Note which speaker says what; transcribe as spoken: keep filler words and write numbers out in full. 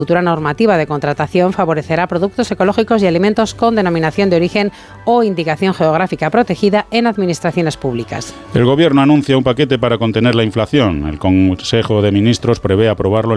Speaker 1: futura normativa de contratación favorecerá productos ecológicos y alimentos con denominación de origen o indicación geográfica protegida en administraciones públicas.
Speaker 2: El Gobierno anuncia un paquete para contener la inflación. El Consejo de Ministros prevé aprobarlo